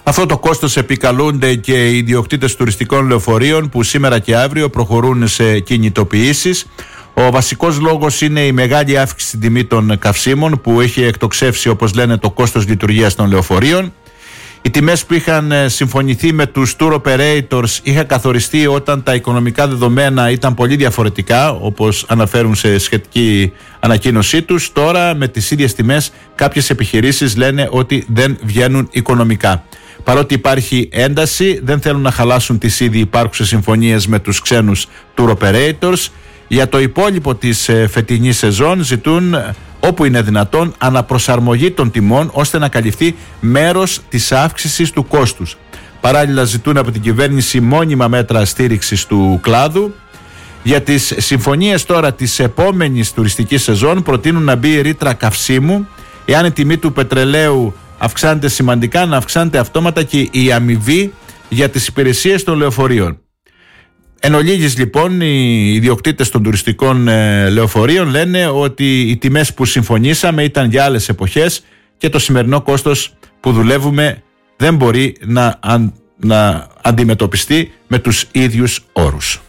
Αυτό το κόστος επικαλούνται και οι ιδιοκτήτες τουριστικών λεωφορείων που σήμερα και αύριο προχωρούν σε κινητοποιήσεις. Ο βασικός λόγος είναι η μεγάλη αύξηση στην τιμή των καυσίμων που έχει εκτοξεύσει, όπως λένε, το κόστος λειτουργίας των λεωφορείων. Οι τιμές που είχαν συμφωνηθεί με τους tour operators είχαν καθοριστεί όταν τα οικονομικά δεδομένα ήταν πολύ διαφορετικά, όπως αναφέρουν σε σχετική ανακοίνωσή τους. Τώρα με τις ίδιες τιμές κάποιες επιχειρήσεις λένε ότι δεν βγαίνουν οικονομικά. Παρότι υπάρχει ένταση, δεν θέλουν να χαλάσουν τις ήδη υπάρχουσες συμφωνίες με τους ξένους tour operators. Για το υπόλοιπο της φετινής σεζόν ζητούν, όπου είναι δυνατόν, αναπροσαρμογή των τιμών ώστε να καλυφθεί μέρος της αύξησης του κόστους. Παράλληλα ζητούν από την κυβέρνηση μόνιμα μέτρα στήριξης του κλάδου. Για τις συμφωνίες τώρα της επόμενης τουριστικής σεζόν προτείνουν να μπει η ρήτρα καυσίμου. Εάν η τιμή του πετρελαίου αυξάνεται σημαντικά, να αυξάνεται αυτόματα και η αμοιβή για τις υπηρεσίες των λεωφορείων. Εν ολίγης λοιπόν, οι ιδιοκτήτες των τουριστικών λεωφορείων λένε ότι οι τιμές που συμφωνήσαμε ήταν για άλλες εποχές και το σημερινό κόστος που δουλεύουμε δεν μπορεί να αντιμετωπιστεί με τους ίδιους όρους.